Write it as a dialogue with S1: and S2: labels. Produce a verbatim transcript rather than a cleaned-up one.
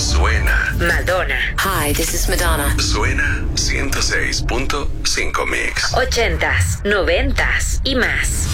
S1: suena.
S2: Madonna.
S3: Hi, this is Madonna.
S1: Suena ciento seis punto cinco Mix.
S2: Ochentas, noventas y más.